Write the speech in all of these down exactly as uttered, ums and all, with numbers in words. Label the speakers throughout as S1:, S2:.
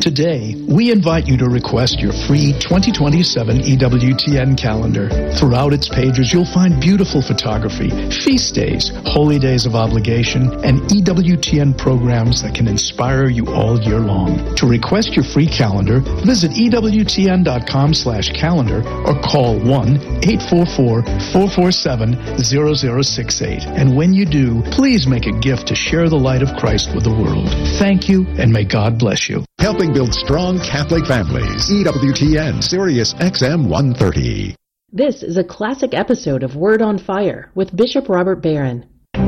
S1: Today, we invite you to request your free twenty twenty-seven E W T N calendar. Throughout its pages, you'll find beautiful photography, feast days, holy days of obligation, and E W T N programs that can inspire you all year long. To request your free calendar, visit E W T N dot com slash calendar or call one eight four four, four four seven, zero zero six eight. And when you do, please make a gift to share the light of Christ with the world. Thank you, and may God bless you.
S2: Helping build strong Catholic families. E W T N, Sirius X M one thirty.
S3: This is a classic episode of Word on Fire with Bishop Robert Barron.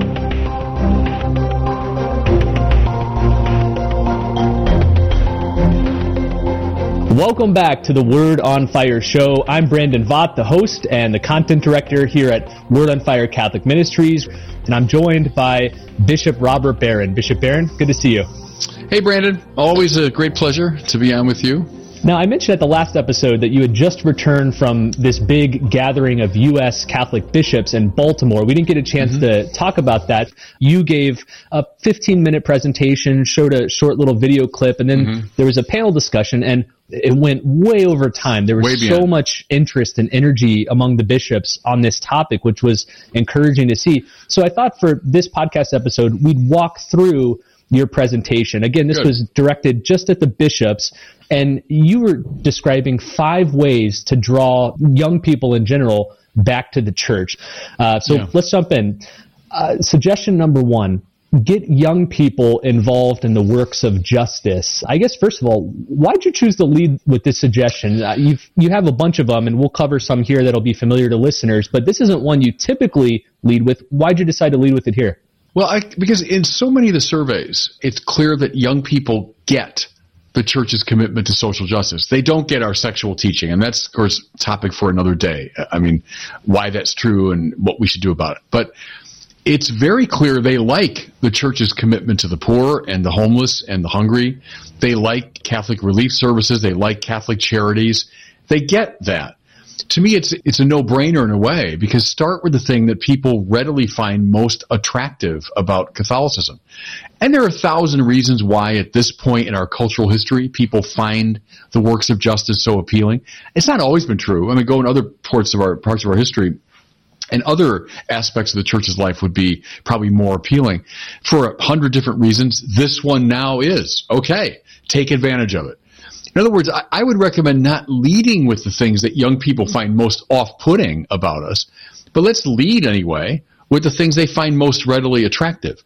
S4: Welcome back to the Word on Fire show. I'm Brandon Vaught, the host and the content director here at Word on Fire Catholic Ministries, and I'm joined by Bishop Robert Barron. Bishop Barron, good to see you.
S5: Hey, Brandon. Always a great pleasure to be on with you.
S4: Now, I mentioned at the last episode that you had just returned from this big gathering of U S Catholic bishops in Baltimore. We didn't get a chance mm-hmm. to talk about that. You gave a fifteen-minute presentation, showed a short little video clip, and then mm-hmm. there was a panel discussion, and it went way over time. There was so much interest and energy among the bishops on this topic, which was encouraging to see. So I thought for this podcast episode, we'd walk through your presentation. Again, this Good. was directed just at the bishops, and you were describing five ways to draw young people in general back to the church. Uh, so yeah. let's jump in. Uh, suggestion number one, get young people involved in the works of justice. I guess, first of all, why'd you choose to lead with this suggestion? Uh, you've, you have a bunch of them, and we'll cover some here that'll be familiar to listeners, but this isn't one you typically lead with. Why'd you decide to lead with it here?
S5: Well, I, because in so many of the surveys, it's clear that young people get the church's commitment to social justice. They don't get our sexual teaching, and that's, of course, a topic for another day. I mean, why that's true and what we should do about it. But it's very clear they like the church's commitment to the poor and the homeless and the hungry. They like Catholic relief services. They like Catholic charities. They get that. To me, it's it's a no-brainer in a way, because start with the thing that people readily find most attractive about Catholicism. And there are a thousand reasons why at this point in our cultural history, people find the works of justice so appealing. It's not always been true. I mean, go in other parts of our parts of our history, and other aspects of the church's life would be probably more appealing. For a hundred different reasons, this one now is. Okay, take advantage of it. In other words, I, I would recommend not leading with the things that young people find most off-putting about us, but let's lead anyway with the things they find most readily attractive.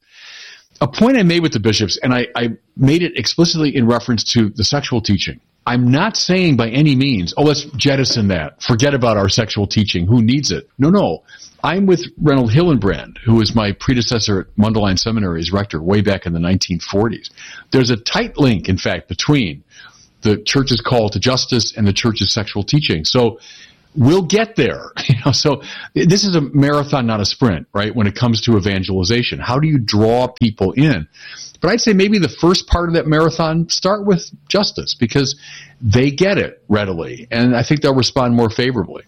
S5: A point I made with the bishops, and I, I made it explicitly in reference to the sexual teaching. I'm not saying by any means, oh, let's jettison that. Forget about our sexual teaching. Who needs it? No, no. I'm with Reynold Hillenbrand, who was my predecessor at Mundelein Seminary as rector way back in the nineteen forties. There's a tight link, in fact, between the church's call to justice and the church's sexual teaching. So we'll get there. You know, so this is a marathon, not a sprint, right, when it comes to evangelization. How do you draw people in? But I'd say maybe the first part of that marathon, start with justice, because they get it readily, and I think they'll respond more favorably.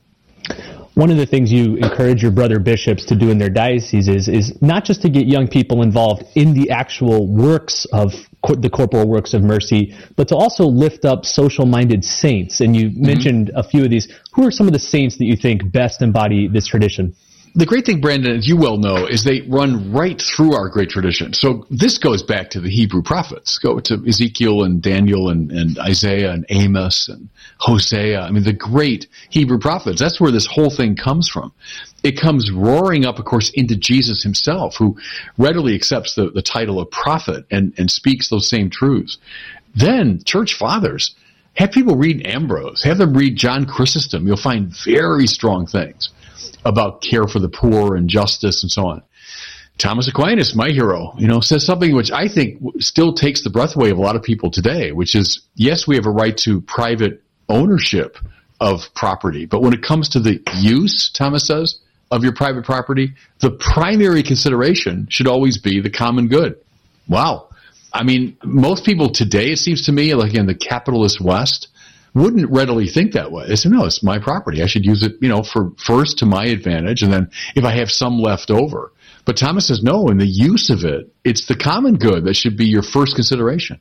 S4: One of the things you encourage your brother bishops to do in their dioceses is not just to get young people involved in the actual works of cor- the corporal works of mercy, but to also lift up social-minded saints. And you mm-hmm. mentioned a few of these. Who are some of the saints that you think best embody this tradition?
S5: The great thing, Brandon, as you well know, is they run right through our great tradition. So this goes back to the Hebrew prophets. Go to Ezekiel and Daniel and, and Isaiah and Amos and Hosea. I mean, the great Hebrew prophets. That's where this whole thing comes from. It comes roaring up, of course, into Jesus himself, who readily accepts the, the title of prophet and, and speaks those same truths. Then church fathers. Have people read Ambrose. Have them read John Chrysostom. You'll find very strong things about care for the poor and justice and so on. Thomas Aquinas, my hero, you know, says something which I think still takes the breath away of a lot of people today, which is, yes, we have a right to private ownership of property, but when it comes to the use, Thomas says, of your private property, the primary consideration should always be the common good. Wow. I mean, most people today, it seems to me, like in the capitalist West, wouldn't readily think that way. They say, no, it's my property. I should use it, you know, for first to my advantage, and then if I have some left over. But Thomas says, no, in the use of it, it's the common good that should be your first consideration.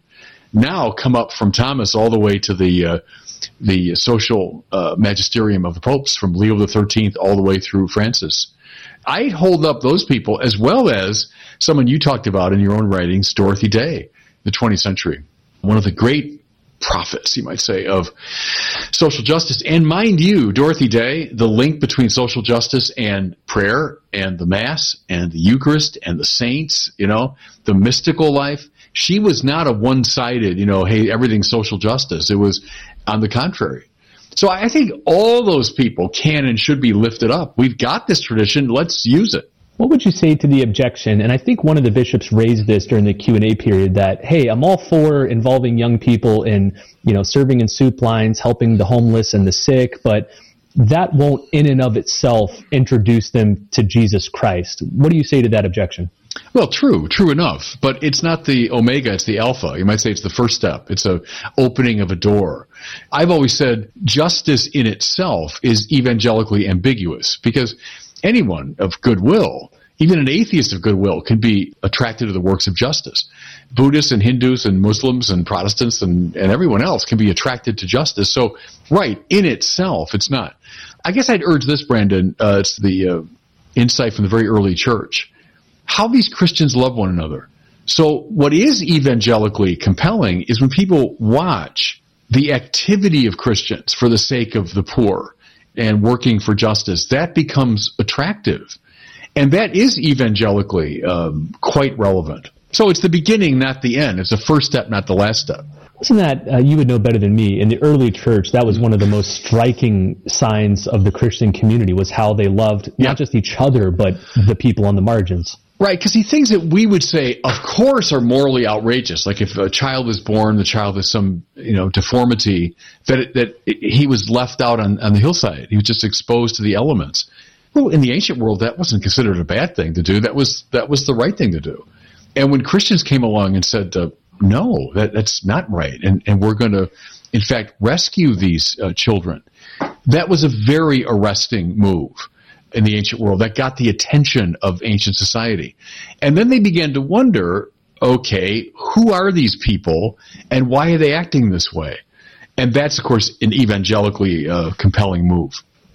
S5: now come up from Thomas all the way to the uh, the social uh, magisterium of the popes, from Leo the thirteenth all the way through Francis. I hold up those people, as well as someone you talked about in your own writings, Dorothy Day, the twentieth century, one of the great prophets, you might say, of social justice. And mind you, Dorothy Day, the link between social justice and prayer and the Mass and the Eucharist and the saints, you know, the mystical life, she was not a one-sided, you know, hey, everything's social justice. It was on the contrary. So I think all those people can and should be lifted up. We've got this tradition. Let's use it.
S4: What would you say to the objection? And I think one of the bishops raised this during the Q and A period, that, hey, I'm all for involving young people in, you know, serving in soup lines, helping the homeless and the sick, but that won't in and of itself introduce them to Jesus Christ. What do you say to that objection?
S5: Well, true, true enough, but it's not the omega, it's the alpha. You might say it's the first step. It's a opening of a door. I've always said justice in itself is evangelically ambiguous, because anyone of goodwill, even an atheist of goodwill, can be attracted to the works of justice. Buddhists and Hindus and Muslims and Protestants and, and everyone else can be attracted to justice. So, right, in itself, it's not. I guess I'd urge this, Brandon. Uh, it's the uh, insight from the very early church. How these Christians love one another. So what is evangelically compelling is when people watch the activity of Christians for the sake of the poor and working for justice. That becomes attractive. And that is evangelically um, quite relevant. So it's the beginning, not the end. It's the first step, not the last step.
S4: Wasn't that, uh, you would know better than me, in the early church, that was one of the most striking signs of the Christian community, was how they loved not
S5: yeah.
S4: just each other, but the people on the margins.
S5: Right, because he things that we would say, of course, are morally outrageous. Like if a child is born, the child has some, you know, deformity, that it, that it, he was left out on, on the hillside. He was just exposed to the elements. Well, in the ancient world, that wasn't considered a bad thing to do. That was that was the right thing to do. And when Christians came along and said, uh, no, that, that's not right, and, and we're going to, in fact, rescue these uh, children, that was a very arresting move in the ancient world. That got the attention of ancient society. And then they began to wonder, okay, who are these people and why are they acting this way? And that's, of course, an evangelically uh, compelling move.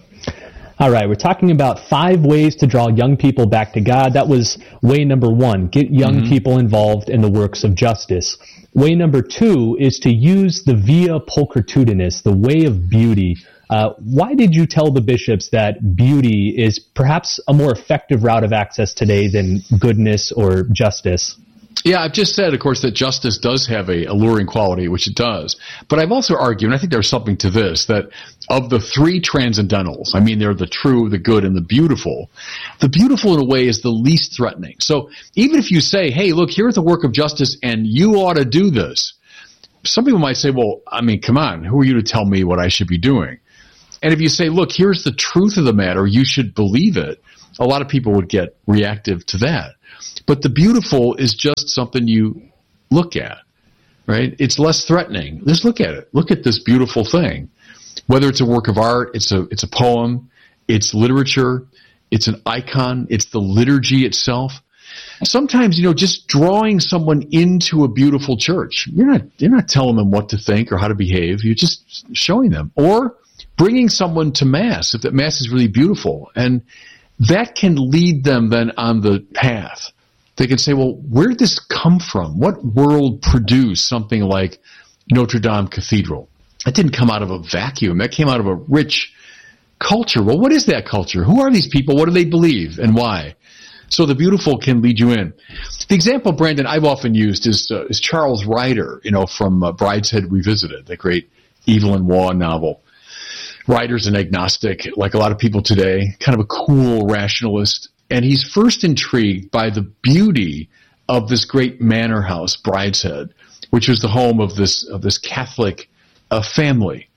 S4: All right, we're talking about five ways to draw young people back to God. That was way number one, get young mm-hmm. people involved in the works of justice. Way number two is to use the via pulchritudinis, the way of beauty. Uh, why did you tell the bishops that beauty is perhaps a more effective route of access today than goodness or justice?
S5: Yeah, I've just said, of course, that justice does have a alluring quality, which it does. But I've also argued, and I think there's something to this, that of the three transcendentals, I mean, they're the true, the good, and the beautiful, the beautiful in a way is the least threatening. So even if you say, hey, look, here's the work of justice, and you ought to do this, some people might say, well, I mean, come on, who are you to tell me what I should be doing? And if you say, look, here's the truth of the matter, you should believe it, a lot of people would get reactive to that. But the beautiful is just something you look at, right? It's less threatening. Just look at it. Look at this beautiful thing. Whether it's a work of art, it's a it's a poem, it's literature, it's an icon, it's the liturgy itself. Sometimes, you know, just drawing someone into a beautiful church, you're not you're not telling them what to think or how to behave. You're just showing them. Or bringing someone to Mass, if that Mass is really beautiful. And that can lead them then on the path. They can say, well, where did this come from? What world produced something like Notre Dame Cathedral? That didn't come out of a vacuum. That came out of a rich culture. Well, what is that culture? Who are these people? What do they believe and why? So the beautiful can lead you in. The example, Brandon, I've often used is uh, is Charles Ryder, you know, from uh, Brideshead Revisited, the great Evelyn Waugh novel. Ryder's an agnostic, like a lot of people today, kind of a cool rationalist. And he's first intrigued by the beauty of this great manor house, Brideshead, which was the home of this of this Catholic uh, family.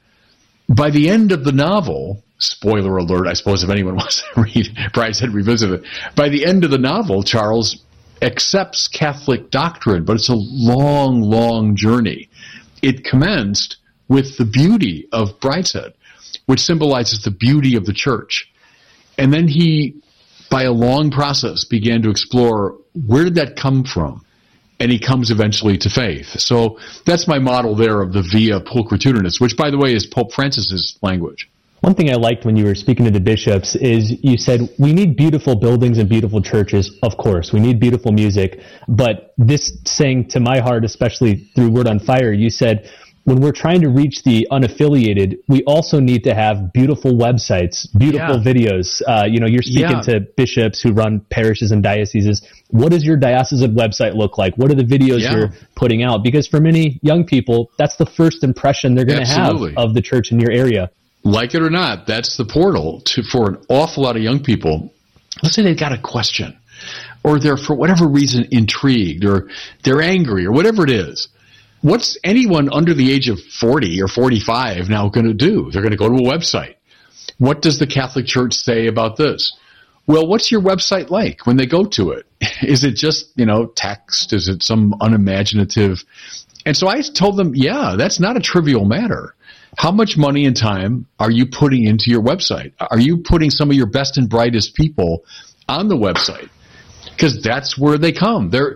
S5: By the end of the novel, spoiler alert, I suppose if anyone wants to read Brideshead Revisited, by the end of the novel, Charles accepts Catholic doctrine, but it's a long, long journey. It commenced with the beauty of Brideshead, which symbolizes the beauty of the church. And then he, by a long process, began to explore, where did that come from? and he comes eventually to faith. So that's my model there of the via pulchritudinis, which, by the way, is Pope Francis's language.
S4: One thing I liked when you were speaking to the bishops is you said, we need beautiful buildings and beautiful churches. Of course, we need beautiful music. But this saying to my heart, especially through Word on Fire, you said, when we're trying to reach the unaffiliated, we also need to have beautiful websites, beautiful yeah. videos. Uh, you know, you're speaking yeah. to bishops who run parishes and dioceses. What does your diocesan website look like? What are the videos yeah. you're putting out? Because for many young people, that's the first impression they're going to have of the church in your area.
S5: Like it or not, that's the portal to for an awful lot of young people. Let's say they've got a question, or they're, for whatever reason, intrigued, or they're angry, or whatever it is. What's anyone under the age of forty or forty-five now going to do? They're going to go to a website. What does the Catholic Church say about this? Well, what's your website like when they go to it? Is it just, you know, text? Is it some unimaginative? And so I told them, yeah, that's not a trivial matter. How much money and time are you putting into your website? Are you putting some of your best and brightest people on the website? Because that's where they come. They're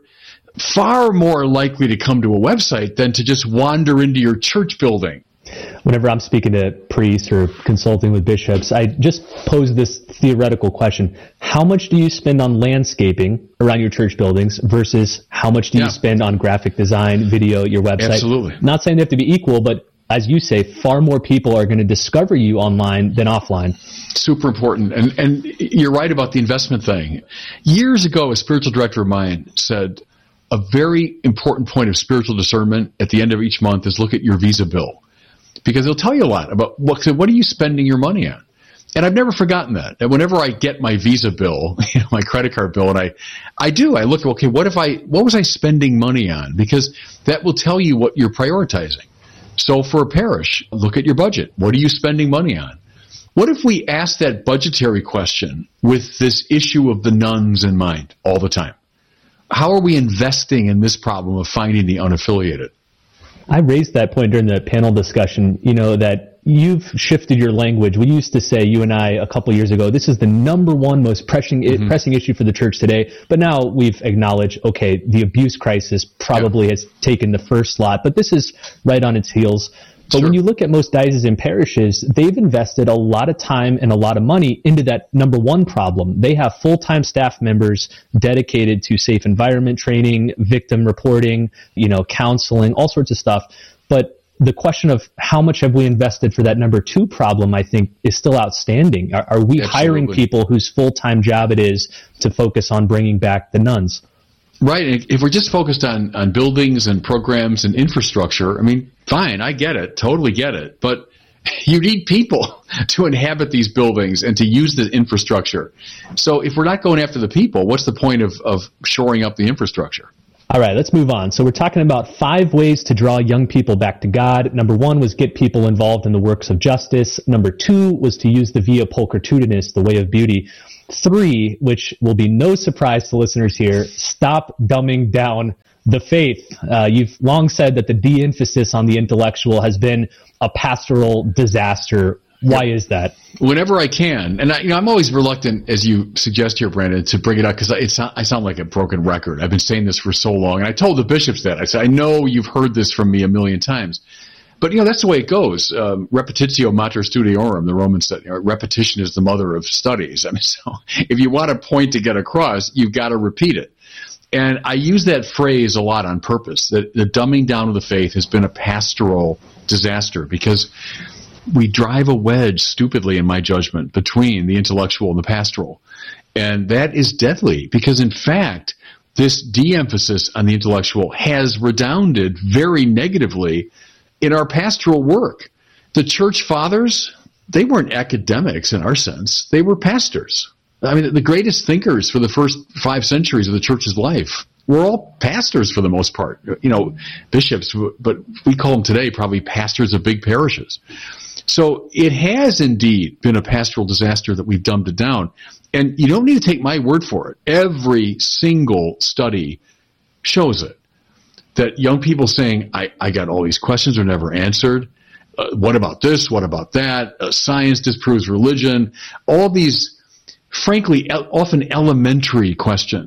S5: far more likely to come to a website than to just wander into your church building.
S4: Whenever I'm speaking to priests or consulting with bishops, I just pose this theoretical question. How much do you spend on landscaping around your church buildings versus how much do yeah. you spend on graphic design, video, your website?
S5: Absolutely.
S4: Not saying they have to be equal, but as you say, far more people are going to discover you online than offline.
S5: Super important. And, and you're right about the investment thing. Years ago, a spiritual director of mine said, a very important point of spiritual discernment at the end of each month is look at your Visa bill. Because it'll tell you a lot about what, what are you spending your money on. And I've never forgotten that. And whenever I get my Visa bill, you know, my credit card bill, and I, I do, I look, okay, what if I, what was I spending money on? Because that will tell you what you're prioritizing. So for a parish, look at your budget. What are you spending money on? What if we ask that budgetary question with this issue of the nuns in mind all the time? How are we investing in this problem of finding the unaffiliated?
S4: I raised that point during the panel discussion, you know, that you've shifted your language. We used to say, you and I, a couple years ago, this is the number one most pressing, mm-hmm. pressing issue for the church today. But now we've acknowledged, okay, the abuse crisis probably yep. has taken the first slot, but this is right on its heels. But sure. when you look at most diocesan parishes, they've invested a lot of time and a lot of money into that number one problem. They have full-time staff members dedicated to safe environment training, victim reporting, you know, counseling, all sorts of stuff. But the question of how much have we invested for that number two problem, I think, is still outstanding. Are, are we Absolutely. hiring people whose full-time job it is to focus on bringing back the nuns?
S5: Right. If we're just focused on, on buildings and programs and infrastructure, I mean, fine, I get it, totally get it. But you need people to inhabit these buildings and to use the infrastructure. So if we're not going after the people, what's the point of, of shoring up the infrastructure?
S4: All right, let's move on. So we're talking about five ways to draw young people back to God. Number one was get people involved in the works of justice. Number two was to use the via pulchritudinis, the way of beauty. Three, which will be no surprise to listeners here, stop dumbing down the faith. Uh, you've long said that the de-emphasis on the intellectual has been a pastoral disaster. Why is that?
S5: Whenever I can, and I, you know, I'm always reluctant, as you suggest here, Brandon, to bring it up because it's not, I sound like a broken record. I've been saying this for so long, and I told the bishops that. I said, I know you've heard this from me a million times, but you know that's the way it goes. Um, repetitio mater studiorum, the Romans said. You know, repetition is the mother of studies. I mean, so if you want a point to get across, you've got to repeat it. And I use that phrase a lot on purpose. That the dumbing down of the faith has been a pastoral disaster because we drive a wedge, stupidly in my judgment, between the intellectual and the pastoral. And that is deadly because, in fact, this de-emphasis on the intellectual has redounded very negatively in our pastoral work. The church fathers, they weren't academics in our sense. They were pastors. I mean, the greatest thinkers for the first five centuries of the church's life were all pastors for the most part. You know, bishops, but we call them today probably pastors of big parishes. So it has indeed been a pastoral disaster that we've dumbed it down. And you don't need to take my word for it. Every single study shows it. That young people saying, I, I got all these questions are never answered. Uh, what about this? What about that? Uh, science disproves religion. All these, frankly, el- often elementary questions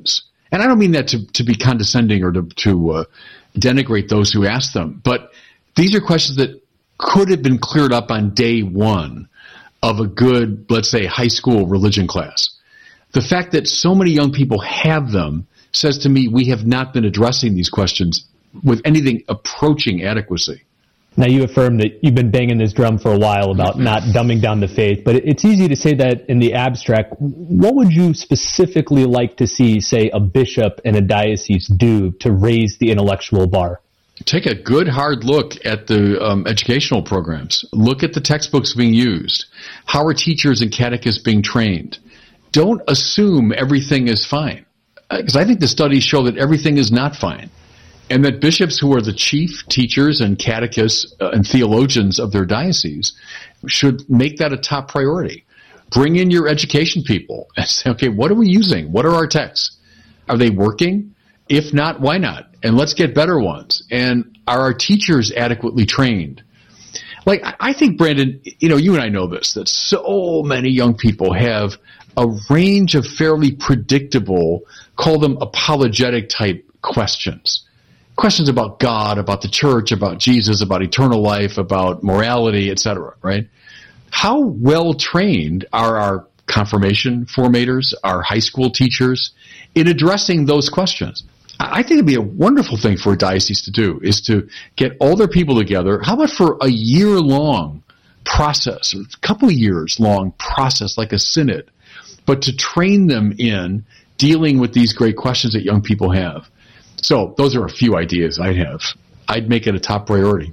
S5: And I don't mean that to, to be condescending or to, to uh, denigrate those who ask them, but these are questions that could have been cleared up on day one of a good, let's say, high school religion class. The fact that so many young people have them says to me we have not been addressing these questions with anything approaching adequacy.
S4: Now, you affirm that you've been banging this drum for a while about not dumbing down the faith, but it's easy to say that in the abstract. What would you specifically like to see, say, a bishop and a diocese do to raise the intellectual bar?
S5: Take a good hard look at the um, educational programs. Look at the textbooks being used. How are teachers and catechists being trained? Don't assume everything is fine, because I think the studies show that everything is not fine, and that bishops who are the chief teachers and catechists uh, and theologians of their diocese should make that a top priority. Bring in your education people and say, okay, what are we using? What are our texts? Are they working? If not, why not? And let's get better ones. And are our teachers adequately trained? Like, I think, Brandon, you know, you and I know this, that so many young people have a range of fairly predictable, call them apologetic type questions. Questions about God, about the church, about Jesus, about eternal life, about morality, et cetera, right? How well trained are our confirmation formators, our high school teachers, in addressing those questions? I think it'd be a wonderful thing for a diocese to do, is to get all their people together. How about for a year-long process, or a couple of years long process, like a synod, but to train them in dealing with these great questions that young people have. So those are a few ideas I'd have. I'd make it a top priority.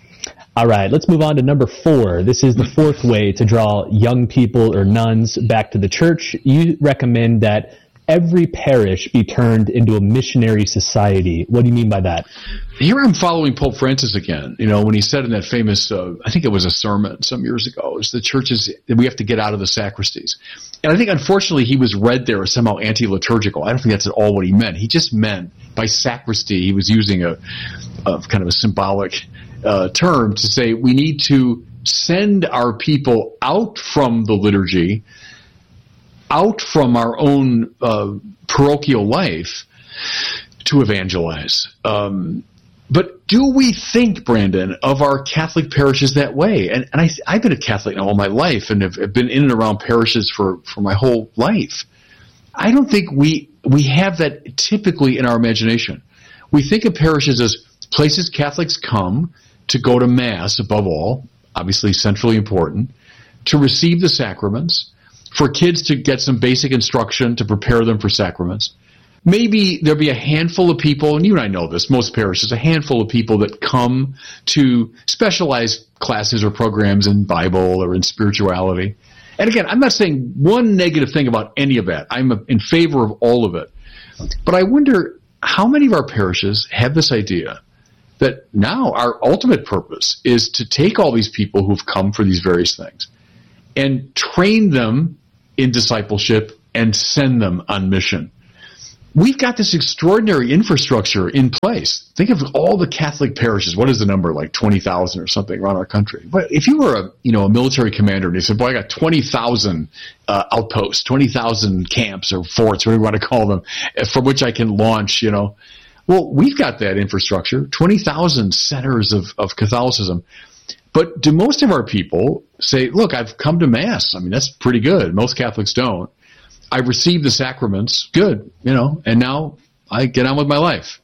S4: All right, let's move on to number four. This is the fourth way to draw young people or nuns back to the church. You recommend that every parish be turned into a missionary society. What do you mean by that?
S5: Here I'm following Pope Francis again. You know, when he said in that famous, uh, I think it was a sermon some years ago, is the churches, we have to get out of the sacristies. And I think, unfortunately, he was read there as somehow anti-liturgical. I don't think that's at all what he meant. He just meant, by sacristy, he was using a, a kind of a symbolic uh, term to say we need to send our people out from the liturgy, out from our own uh, parochial life, to evangelize. Um, but do we think, Brandon, of our Catholic parishes that way? And, and I, I've been a Catholic all my life and have, have been in and around parishes for, for my whole life. I don't think we we have that typically in our imagination. We think of parishes as places Catholics come to go to Mass, above all, obviously centrally important, to receive the sacraments, for kids to get some basic instruction to prepare them for sacraments. Maybe there'll be a handful of people, and you and I know this, most parishes, a handful of people that come to specialized classes or programs in Bible or in spirituality. And again, I'm not saying one negative thing about any of that. I'm in favor of all of it. But I wonder how many of our parishes have this idea that now our ultimate purpose is to take all these people who've come for these various things and train them in discipleship and send them on mission. We've got this extraordinary infrastructure in place. Think of all the Catholic parishes. What is the number, like twenty thousand or something around our country? But if you were a, you know, a military commander and you said, boy, I got twenty thousand uh, outposts, twenty thousand camps or forts, whatever you want to call them, from which I can launch, you know. Well, we've got that infrastructure, twenty thousand centers of, of Catholicism. But do most of our people say, look, I've come to Mass. I mean, that's pretty good. Most Catholics don't. I received the sacraments, good, you know, and now I get on with my life.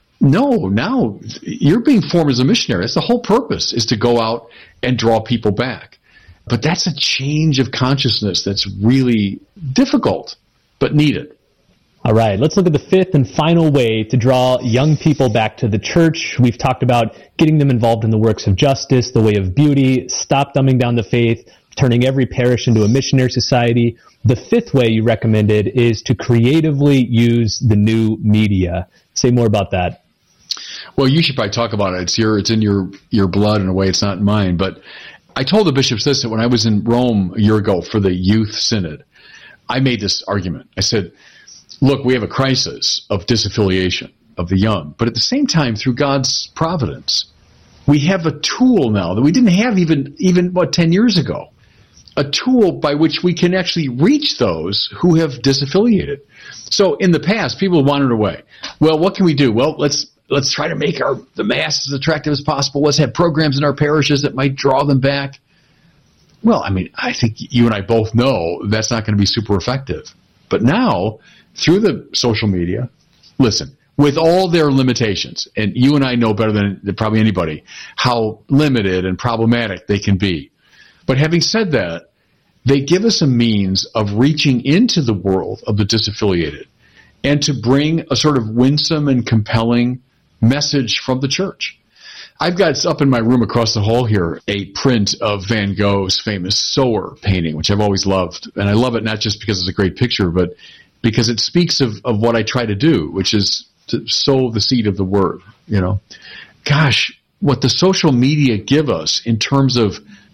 S5: No, now you're being formed as a missionary. That's the whole purpose, is to go out and draw people back. But that's a change of consciousness that's really difficult, but needed.
S4: All right, let's look at the fifth and final way to draw young people back to the church. We've talked about getting them involved in the works of justice, the way of beauty, stop dumbing down the faith, turning every parish into a missionary society. The fifth way you recommended is to creatively use the new media. Say more about that.
S5: Well, you should probably talk about it. It's your, it's in your, your blood in a way. It's not in mine. But I told the bishops this, that when I was in Rome a year ago for the youth synod, I made this argument. I said, look, we have a crisis of disaffiliation of the young. But at the same time, through God's providence, we have a tool now that we didn't have even, even what, ten years ago. a tool by which we can actually reach those who have disaffiliated. So in the past, people wandered away. Well, what can we do? Well, let's let's try to make our the mass as attractive as possible. Let's have programs in our parishes that might draw them back. Well, I mean, I think you and I both know that's not going to be super effective. But now, through the social media, listen, with all their limitations, and you and I know better than, than probably anybody how limited and problematic they can be. But having said that, they give us a means of reaching into the world of the disaffiliated and to bring a sort of winsome and compelling message from the church. I've got up in my room across the hall here a print of Van Gogh's famous Sower painting, which I've always loved. And I love it not just because it's a great picture, but because it speaks of, of what I try to do, which is to sow the seed of the word, you know. Gosh, what the social media give us in terms of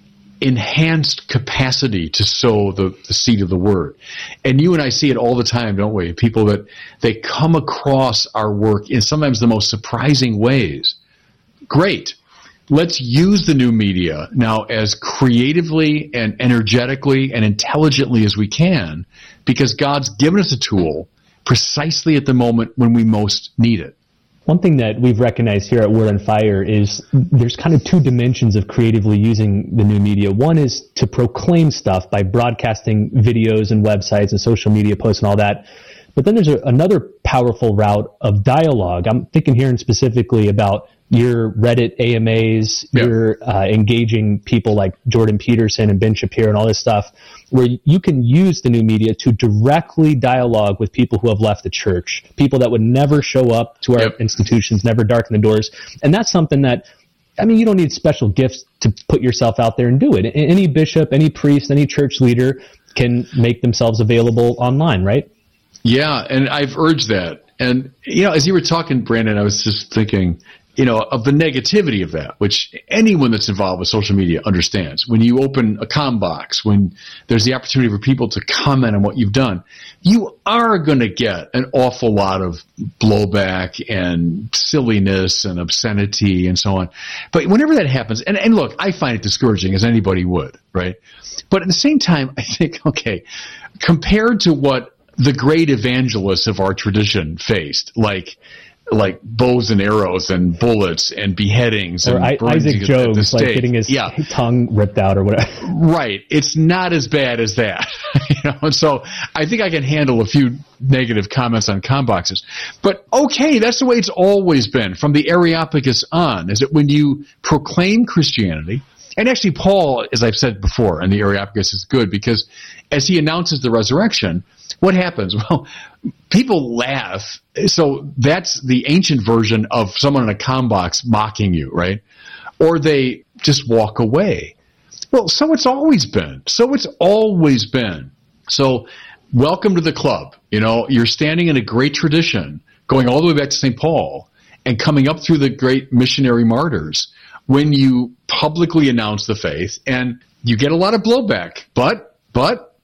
S5: enhanced capacity to sow the, the seed of the word. And you and I see it all the time, don't we? People that they come across our work in sometimes the most surprising ways. Great. Let's use the new media now as creatively and energetically and intelligently as we can, because God's given us a tool precisely at the moment when we most need it.
S4: One thing that we've recognized here at Word on Fire is there's kind of two dimensions of creatively using the new media. One is to proclaim stuff by broadcasting videos and websites and social media posts and all that. But then there's a, another powerful route of dialogue. I'm thinking here specifically about your Reddit A M As, yep. your uh, engaging people like Jordan Peterson and Ben Shapiro and all this stuff, where you can use the new media to directly dialogue with people who have left the church, people that would never show up to our yep. institutions, never darken the doors. And that's something that, I mean, you don't need special gifts to put yourself out there and do it. Any bishop, any priest, any church leader can make themselves available online, right?
S5: Yeah, and I've urged that. And, you know, as you were talking, Brandon, I was just thinking, you know, of the negativity of that, which anyone that's involved with social media understands. When you open a com box, when there's the opportunity for people to comment on what you've done, you are going to get an awful lot of blowback and silliness and obscenity and so on. But whenever that happens, and, and look, I find it discouraging, as anybody would, right? But at the same time, I think, okay, compared to what the great evangelists of our tradition faced, like like bows and arrows and bullets and beheadings
S4: or
S5: and
S4: I, Isaac Jones, like getting his
S5: yeah.
S4: tongue ripped out or whatever.
S5: Right. It's not as bad as that. you know, and so I think I can handle a few negative comments on com boxes. But okay, that's the way it's always been from the Areopagus on, is that when you proclaim Christianity, and actually Paul, as I've said before, and the Areopagus is good because as he announces the resurrection, what happens? Well, people laugh. So that's the ancient version of someone in a com box mocking you, right? Or they just walk away. Well, so it's always been. So it's always been. So welcome to the club. You know, you're standing in a great tradition, going all the way back to Saint Paul and coming up through the great missionary martyrs when you publicly announce the faith, and you get a lot of blowback. But, but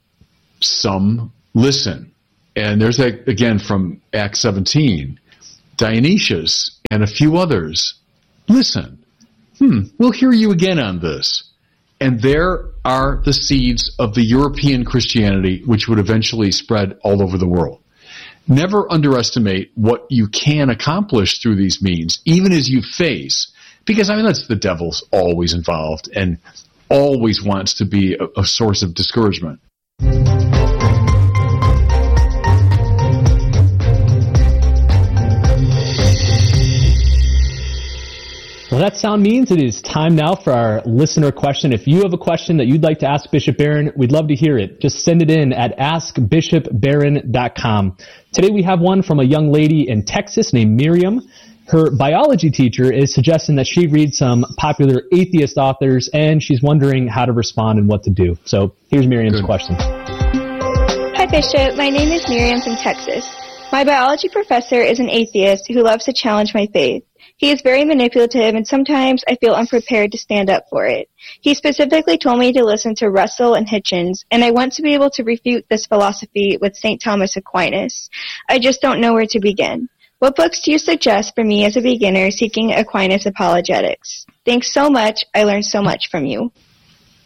S5: some listen. And there's, a, again, from Acts seventeen, Dionysius and a few others, listen, hmm, we'll hear you again on this. And there are the seeds of the European Christianity, which would eventually spread all over the world. Never underestimate what you can accomplish through these means, even as you face, because, I mean, that's the devil's always involved and always wants to be a, a source of discouragement.
S4: Well, that sound means it is time now for our listener question. If you have a question that you'd like to ask Bishop Barron, we'd love to hear it. Just send it in at ask bishop barron dot com. Today we have one from a young lady in Texas named Miriam. Her biology teacher is suggesting that she read some popular atheist authors, and she's wondering how to respond and what to do. So here's Miriam's Good. question.
S6: Hi, Bishop. My name is Miriam from Texas. My biology professor is an atheist who loves to challenge my faith. He is very manipulative, and sometimes I feel unprepared to stand up for it. He specifically told me to listen to Russell and Hitchens, and I want to be able to refute this philosophy with Saint Thomas Aquinas. I just don't know where to begin. What books do you suggest for me as a beginner seeking Aquinas apologetics? Thanks so much. I learned so much from you.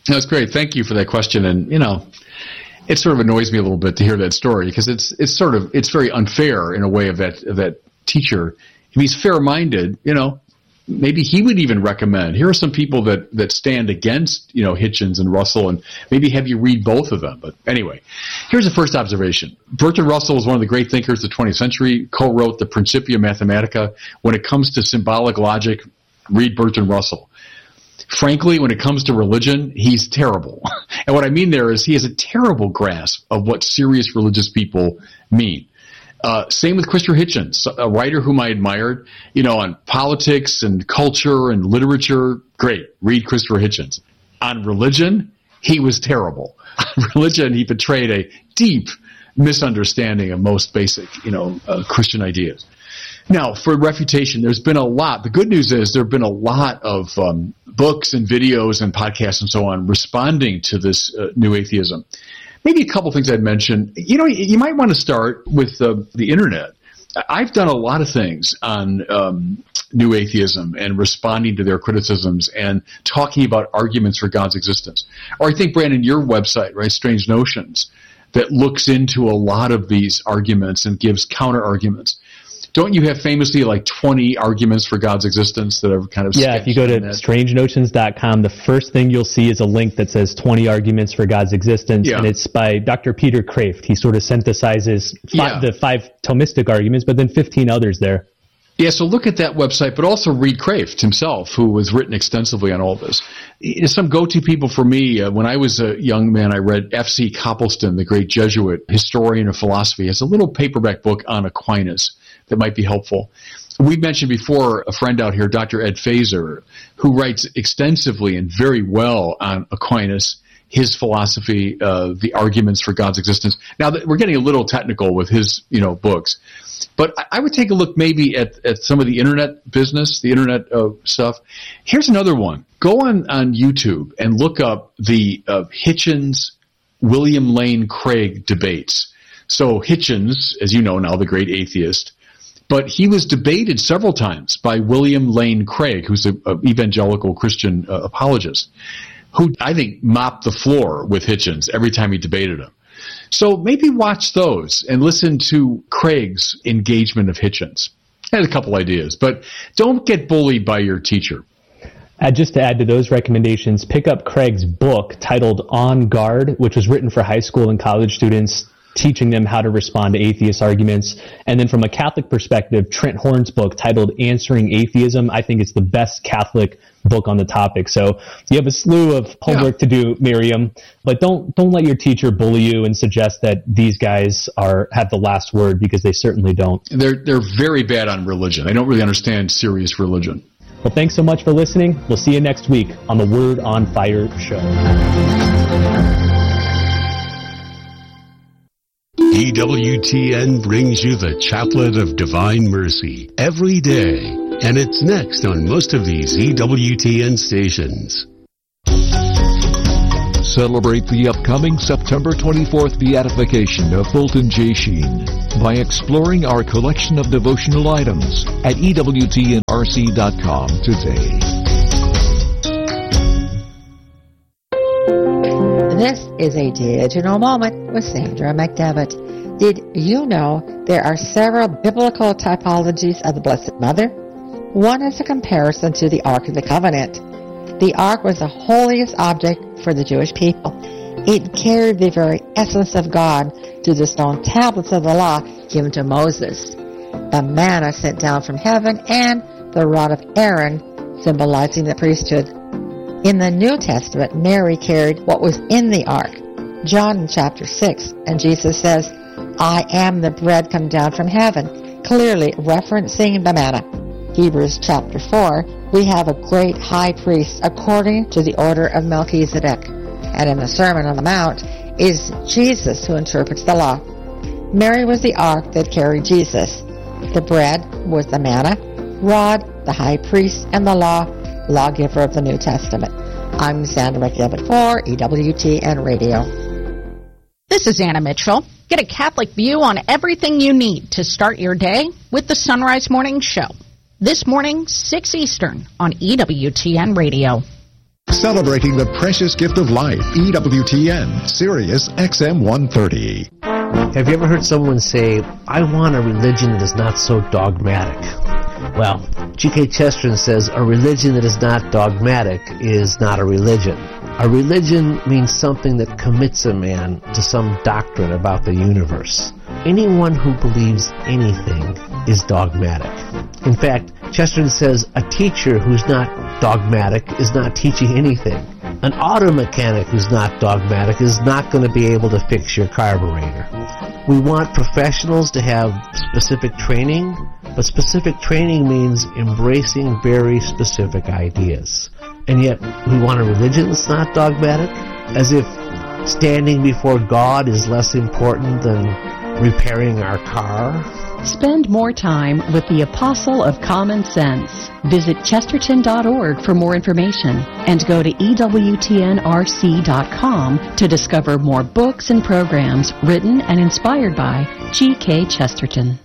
S5: That's great. Thank you for that question. And, you know, it sort of annoys me a little bit to hear that story because it's it's sort of it's very unfair in a way of that of that teacher. If he's fair-minded, you know, maybe he would even recommend, here are some people that, that stand against, you know, Hitchens and Russell, and maybe have you read both of them. But anyway, here's the first observation. Bertrand Russell was one of the great thinkers of the twentieth century, co-wrote the Principia Mathematica. When it comes to symbolic logic, read Bertrand Russell. Frankly, when it comes to religion, he's terrible. And what I mean there is he has a terrible grasp of what serious religious people mean. Uh, same with Christopher Hitchens, a writer whom I admired, you know, on politics and culture and literature. Great. Read Christopher Hitchens. On religion, he was terrible. On religion, he betrayed a deep misunderstanding of most basic, you know, uh, Christian ideas. Now, for refutation, there's been a lot. The good news is there have been a lot of um, books and videos and podcasts and so on responding to this uh, new atheism. Maybe a couple things I'd mention. You know, you might want to start with uh, the internet. I've done a lot of things on um, new atheism and responding to their criticisms and talking about arguments for God's existence. Or I think, Brandon, your website, right, Strange Notions, that looks into a lot of these arguments and gives counter-arguments. Don't you have famously like twenty arguments for God's existence that are kind of
S4: Yeah, if you go to strange notions dot com, the first thing you'll see is a link that says twenty arguments for God's existence, yeah. and it's by Doctor Peter Kraft. He sort of synthesizes five, yeah. the five Thomistic arguments, but then fifteen others there.
S5: Yeah, so look at that website, but also read Kraft himself, who has written extensively on all this. Some go-to people for me, uh, when I was a young man, I read F C Copleston, the great Jesuit historian of philosophy. He has a little paperback book on Aquinas that might be helpful. We mentioned before a friend out here, Doctor Ed Fazer, who writes extensively and very well on Aquinas, his philosophy, uh, the arguments for God's existence. Now, we're getting a little technical with his, you know, books, but I would take a look maybe at, at some of the internet business, the internet uh, stuff. Here's another one. Go on, on YouTube and look up the uh, Hitchens, William Lane Craig debates. So Hitchens, as you know now, the great atheist, but he was debated several times by William Lane Craig, who's an evangelical Christian uh, apologist, who I think mopped the floor with Hitchens every time he debated him. So maybe watch those and listen to Craig's engagement of Hitchens. I had a couple ideas, but don't get bullied by your teacher.
S4: Uh, just to add to those recommendations, pick up Craig's book titled On Guard, which was written for high school and college students, teaching them how to respond to atheist arguments. And then from a Catholic perspective, Trent Horn's book titled Answering Atheism, I think it's the best Catholic book on the topic. So you have a slew of homework yeah. to do, Miriam, but don't don't let your teacher bully you and suggest that these guys are have the last word, because they certainly don't.
S5: They're they're very bad on religion. They don't really understand serious religion.
S4: Well, thanks so much for listening. We'll see you next week on the Word on Fire show.
S7: E W T N brings you the Chaplet of Divine Mercy every day, and it's next on most of these E W T N stations.
S8: Celebrate the upcoming September twenty-fourth beatification of Fulton J. Sheen by exploring our collection of devotional items at E W T N R C dot com today.
S9: This is a digital moment with Sandra McDevitt. Did you know there are several biblical typologies of the Blessed Mother? One is a comparison to the Ark of the Covenant. The Ark was the holiest object for the Jewish people. It carried the very essence of God to the stone tablets of the law given to Moses, the manna sent down from heaven, and the rod of Aaron, symbolizing the priesthood. In the New Testament, Mary carried what was in the ark. John chapter six, and Jesus says, I am the bread come down from heaven, clearly referencing the manna. Hebrews chapter four, we have a great high priest according to the order of Melchizedek. And in the Sermon on the Mount is Jesus who interprets the law. Mary was the ark that carried Jesus. The bread was the manna, rod, the high priest, and the law, lawgiver of the New Testament. I'm Sandra McDevitt for E W T N Radio.
S10: This is Anna Mitchell. Get a Catholic view on everything you need to start your day with the Sunrise Morning Show. This morning, six Eastern on E W T N Radio.
S2: Celebrating the precious gift of life. E W T N, Sirius X M one thirty.
S11: Have you ever heard someone say, I want a religion that is not so dogmatic? Well, G K Chesterton says a religion that is not dogmatic is not a religion. A religion means something that commits a man to some doctrine about the universe. Anyone who believes anything is dogmatic. In fact, Chesterton says a teacher who's not dogmatic is not teaching anything. An auto mechanic who's not dogmatic is not going to be able to fix your carburetor. We want professionals to have specific training, but specific training means embracing very specific ideas. And yet, we want a religion that's not dogmatic, as if standing before God is less important than repairing our car.
S3: Spend more time with the Apostle of Common Sense. Visit chesterton dot org for more information and go to E W T N R C dot com to discover more books and programs written and inspired by G K Chesterton.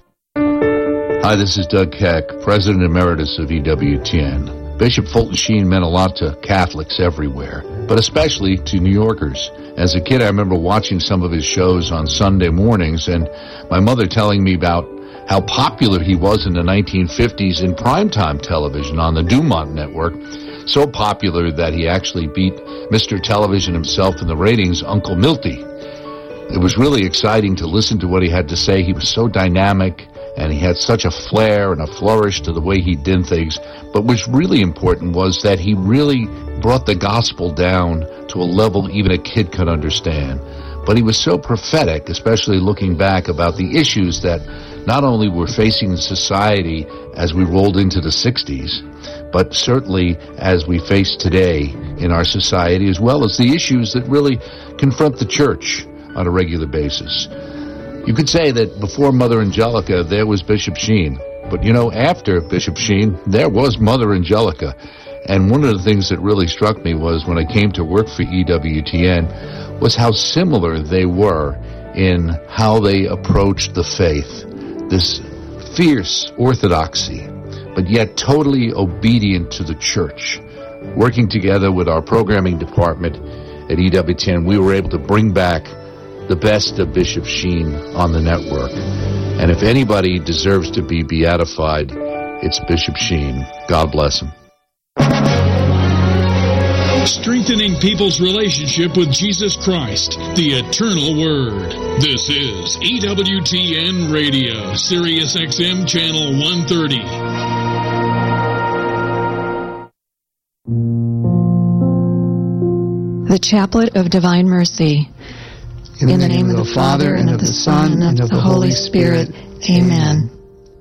S12: Hi, this is Doug Keck, President Emeritus of E W T N. Bishop Fulton Sheen meant a lot to Catholics everywhere, but especially to New Yorkers. As a kid, I remember watching some of his shows on Sunday mornings and my mother telling me about how popular he was in the nineteen fifties in primetime television on the Dumont Network, so popular that he actually beat Mister Television himself in the ratings, Uncle Milty. It was really exciting to listen to what he had to say. He was so dynamic, and he had such a flair and a flourish to the way he did things. But what's really important was that he really brought the gospel down to a level even a kid could understand. But he was so prophetic, especially looking back, about the issues that not only were facing society as we rolled into the sixties, but certainly as we face today in our society, as well as the issues that really confront the church on a regular basis. You could say that before Mother Angelica, there was Bishop Sheen. But, you know, after Bishop Sheen, there was Mother Angelica. And one of the things that really struck me was when I came to work for E W T N was how similar they were in how they approached the faith. This fierce orthodoxy, but yet totally obedient to the church. Working together with our programming department at E W T N, we were able to bring back the best of Bishop Sheen on the network. And if anybody deserves to be beatified, it's Bishop Sheen. God bless him.
S13: Strengthening people's relationship with Jesus Christ, the eternal Word. This is E W T N Radio, Sirius X M Channel one thirty.
S14: The Chaplet of Divine Mercy. In, In the, the name, name of the Father, and of the Son, and of the Holy Spirit. Amen.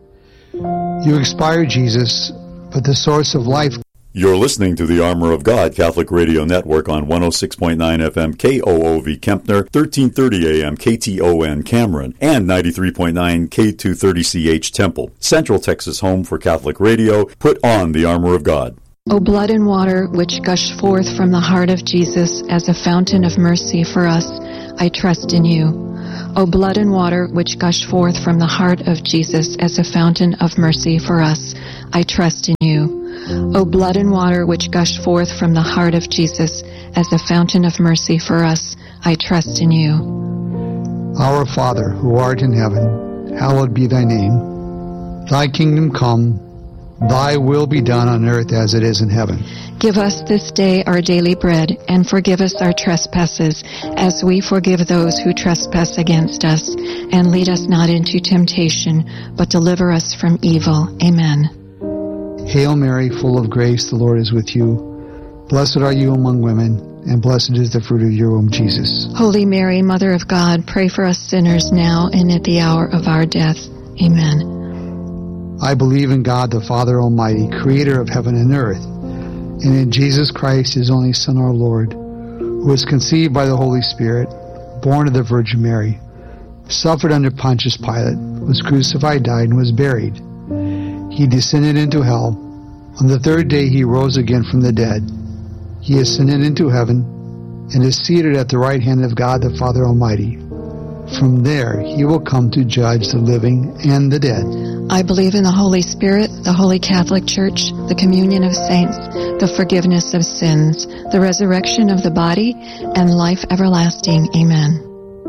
S15: You expired, Jesus, but the source of life.
S16: You're listening to the Armor of God Catholic Radio Network on one oh six point nine F M K O O V Kempner, thirteen thirty A M K T O N Cameron, and ninety-three point nine K two thirty C H Temple. Central Texas home for Catholic radio. Put on the Armor of God.
S14: O blood and water which gush forth from the heart of Jesus as a fountain of mercy for us, I trust in you. O blood and water which gush forth from the heart of Jesus as a fountain of mercy for us, I trust in you. O blood and water which gush forth from the heart of Jesus as a fountain of mercy for us, I trust in you.
S15: Our Father, who art in heaven, hallowed be thy name. Thy kingdom come, thy will be done on earth as it is in heaven.
S14: Give us this day our daily bread, and forgive us our trespasses, as we forgive those who trespass against us. And lead us not into temptation, but deliver us from evil. Amen.
S15: Hail Mary, full of grace, the Lord is with you. Blessed are you among women, and blessed is the fruit of your womb, Jesus.
S14: Holy Mary, Mother of God, pray for us sinners now and at the hour of our death. Amen.
S15: I believe in God, the Father Almighty, creator of heaven and earth, and in Jesus Christ, his only Son, our Lord, who was conceived by the Holy Spirit, born of the Virgin Mary, suffered under Pontius Pilate, was crucified, died, and was buried. He descended into hell. On the third day he rose again from the dead. He ascended into heaven and is seated at the right hand of God the Father Almighty. From there he will come to judge the living and the dead.
S14: I believe in the Holy Spirit, the Holy Catholic Church, the communion of saints, the forgiveness of sins, the resurrection of the body, and life everlasting. Amen.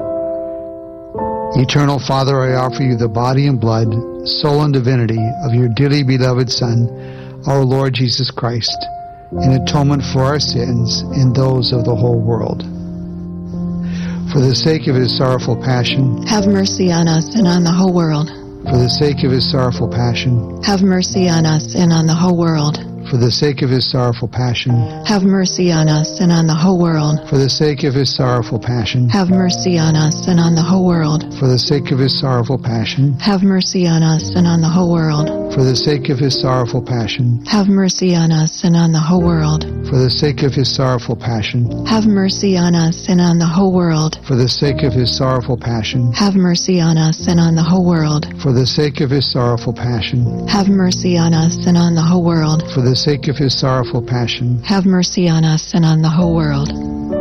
S15: Eternal Father, I offer you the body and blood, soul and divinity of your dearly beloved Son, our Lord Jesus Christ, in atonement for our sins and those of the whole world. For the sake of his sorrowful passion,
S14: have mercy on us and on the whole world.
S15: For the sake of his sorrowful passion,
S14: have mercy on us and on the whole world.
S15: For the sake of his sorrowful passion,
S14: have mercy on us and on the whole world.
S15: For the sake of his sorrowful passion,
S14: have mercy on us and on the whole world.
S15: For the sake of his sorrowful passion,
S14: have mercy on us and on the whole world.
S15: For the sake of his sorrowful passion,
S14: have mercy on us and on the whole world.
S15: For the sake of his sorrowful passion,
S14: have mercy on us and on the whole world.
S15: For the sake of his sorrowful passion,
S14: have mercy on us and on the whole world.
S15: For the sake of his sorrowful passion,
S14: have mercy on us and on the whole world.
S15: For the sake of his sorrowful passion,
S14: have mercy on us and on the whole world.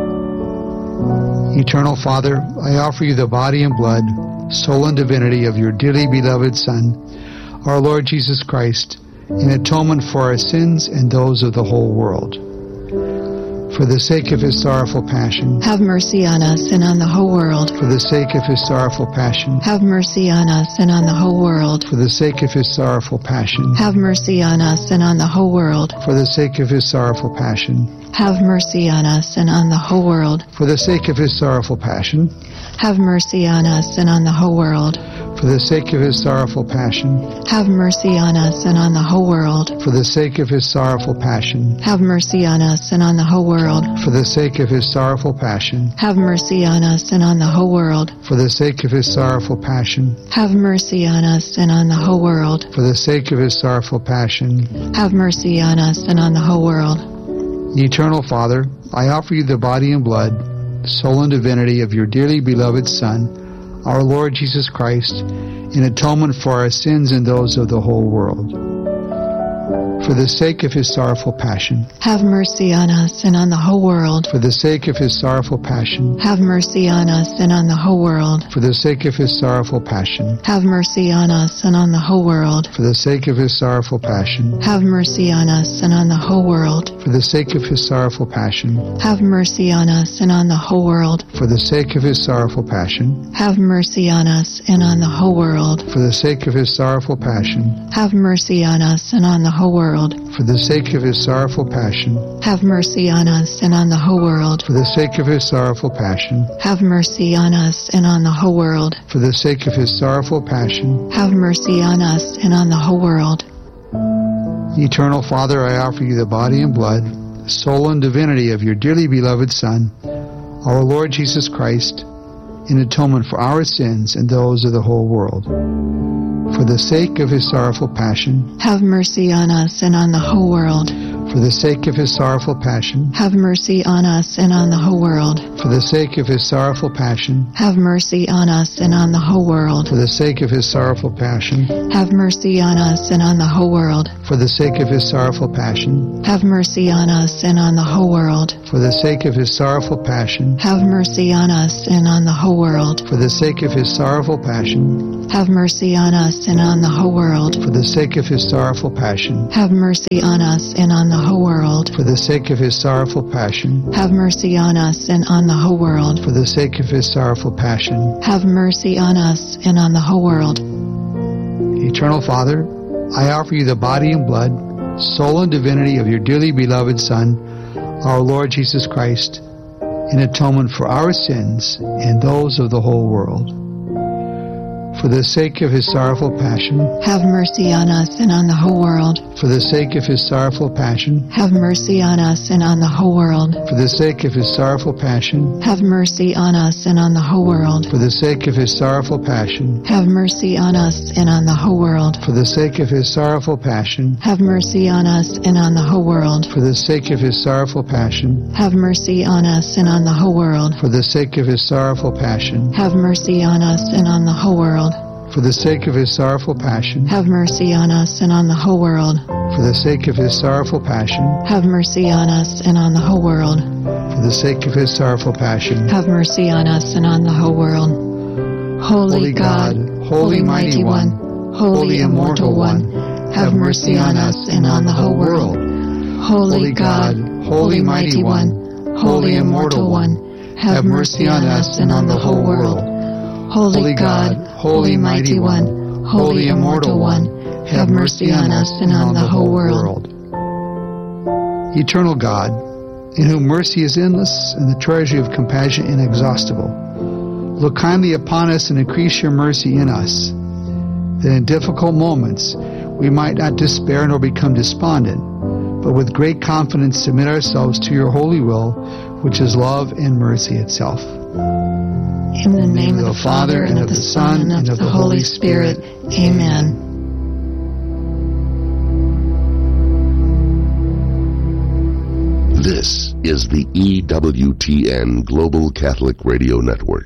S15: Eternal Father, I offer you the body and blood, soul and divinity of your dearly beloved Son, our Lord Jesus Christ, in atonement for our sins and those of the whole world. For the sake of his sorrowful passion,
S14: have mercy on us and on the whole world.
S15: For the sake of his sorrowful passion,
S14: have mercy on us and on the whole world.
S15: For the sake of his sorrowful passion,
S14: have mercy on us and on the whole world.
S15: For the sake of his sorrowful passion,
S14: have mercy on us and on the whole world.
S15: For the sake of his sorrowful passion,
S14: have mercy on us and on the whole world.
S15: For the sake of his sorrowful passion,
S14: have mercy on us and on the whole world.
S15: For the sake of his sorrowful passion,
S14: have mercy on us and on the whole world.
S15: For the sake of his sorrowful passion,
S14: have mercy on us and on the whole world.
S15: For the sake of his sorrowful passion,
S14: have mercy on us and on the whole world.
S15: For the sake of his sorrowful passion,
S14: have mercy on us and on the whole world.
S15: Eternal Father, I offer you the body and blood, soul and divinity of your dearly beloved Son, our Lord Jesus Christ, in atonement for our sins and those of the whole world. For the sake of his sorrowful passion,
S14: have mercy on us and on the whole world.
S15: For the sake of his sorrowful passion,
S14: have mercy on us and on the whole world.
S15: For the sake of his sorrowful passion,
S14: have mercy on us and on the whole world.
S15: For the sake of his sorrowful passion,
S14: have mercy on us and on the whole world.
S15: For the sake of his sorrowful passion,
S14: have mercy on us and on the whole world.
S15: For the sake of his sorrowful passion,
S14: have mercy on us and on the whole world.
S15: For the sake of his sorrowful passion,
S14: have mercy on us and on the whole world.
S15: For the sake of his sorrowful passion,
S14: have mercy on us and on the whole world.
S15: For the sake of his sorrowful passion,
S14: have mercy on us and on the whole world.
S15: For the sake of his sorrowful passion,
S14: have mercy on us and on the whole world.
S15: Eternal Father, I offer you the body and blood, soul and divinity of your dearly beloved Son, our Lord Jesus Christ, in atonement for our sins and those of the whole world. For the sake of his sorrowful passion,
S14: have mercy on us and on the whole world.
S15: For the sake of his sorrowful passion,
S14: have mercy on us and on the whole world.
S15: For the sake of his sorrowful passion,
S14: have mercy on us and on the whole world.
S15: For the sake of his sorrowful passion,
S14: have mercy on us and on the whole world.
S15: For the sake of his sorrowful passion,
S14: have mercy on us and on the whole world.
S15: For the sake of his sorrowful passion,
S14: have mercy on us and on the whole world.
S15: For the sake of his sorrowful passion,
S14: have mercy on us and on the whole world.
S15: For the sake of his sorrowful passion,
S14: have mercy on us and on the whole world.
S15: For the sake of his sorrowful passion,
S14: have mercy on us and on the whole world.
S15: For the sake of his sorrowful passion,
S14: have mercy on us and on the whole world.
S15: Eternal Father, I offer you the body and blood, soul and divinity of your dearly beloved Son, our Lord Jesus Christ, in atonement for our sins and those of the whole world. For the sake of his sorrowful passion,
S14: have mercy on us and on the whole world.
S15: For the sake of his sorrowful passion,
S14: have mercy on us and on the whole world.
S15: For the sake of his sorrowful passion,
S14: have mercy on us and on the whole world.
S15: For the sake of his sorrowful passion,
S14: have mercy on us and on the whole world.
S15: For the sake of his sorrowful passion,
S14: have mercy on us and on the whole world.
S15: For the sake of his sorrowful passion,
S14: have mercy on us and on the whole world.
S15: For the sake of his sorrowful passion,
S14: have mercy on us and on the whole world.
S15: For the sake of his sorrowful passion,
S14: have mercy on us and on the whole world.
S15: For the sake of his sorrowful passion,
S14: have mercy on us and on the whole world.
S15: For the sake of his sorrowful passion,
S14: have mercy on us and on the whole world. Holy, Holy God, God, Holy Mighty One, Holy Immortal One, have mercy on us and on the whole world. Holy God, Holy Mighty One, Holy Immortal One, have mercy on us and on the whole world. Holy God, Holy Mighty One, Holy Immortal One, have mercy on us and on the whole world.
S15: Eternal God, in whom mercy is endless and the treasury of compassion inexhaustible, look kindly upon us and increase your mercy in us, that in difficult moments we might not despair nor become despondent, but with great confidence submit ourselves to your holy will, which is love and mercy itself.
S14: In the name of the Father, and of the Son, and of the Holy Spirit. Amen.
S17: This is the E W T N Global Catholic Radio Network.